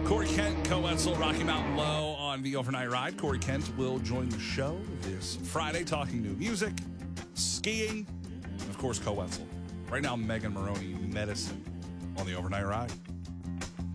Corey Kent, Co-Etzel, Rocky Mountain Low on the Overnight Ride. Corey Kent will join the show this Friday talking new music, skiing, and of course, Co-Etzel. Right now, Megan Maroney, Medicine on the Overnight Ride.